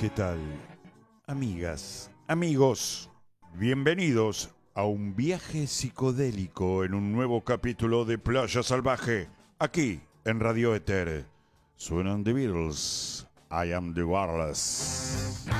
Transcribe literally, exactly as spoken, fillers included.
¿Qué tal? Amigas, amigos, bienvenidos a un viaje psicodélico en un nuevo capítulo de Playa Salvaje, aquí en Radio Éter. Suenan The Beatles, I Am The Wireless.